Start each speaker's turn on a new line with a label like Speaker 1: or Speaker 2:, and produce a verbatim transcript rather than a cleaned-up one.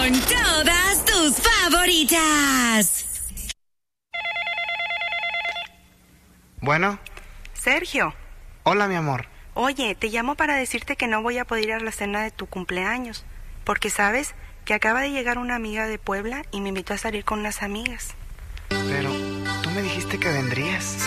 Speaker 1: Con todas tus favoritas.
Speaker 2: Bueno.
Speaker 3: Sergio.
Speaker 2: Hola, mi amor.
Speaker 3: Oye, te llamo para decirte que no voy a poder ir a la cena de tu cumpleaños, porque sabes que acaba de llegar una amiga de Puebla y me invitó a salir con unas amigas.
Speaker 2: Pero tú me dijiste que vendrías.